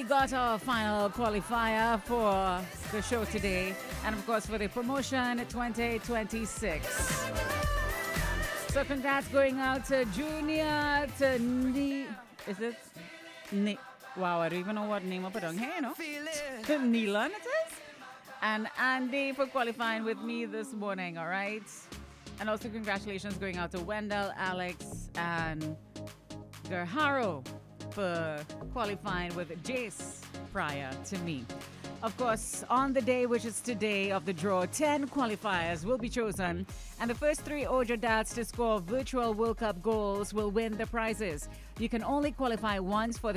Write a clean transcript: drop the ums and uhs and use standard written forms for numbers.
we got our final qualifier for the show today, and of course for the promotion 2026. So congrats going out to Junior, to is it? Wow, I don't even know what name I put on here, no? Neelan it is? And Andy for qualifying with me this morning, all right? And also congratulations going out to Wendell, Alex, and Gerharo for qualifying with Jace prior to me. Of course, on the day, which is today of the draw, 10 qualifiers will be chosen, and the first 3 Ojo dads to score virtual World Cup goals will win the prizes. You can only qualify once for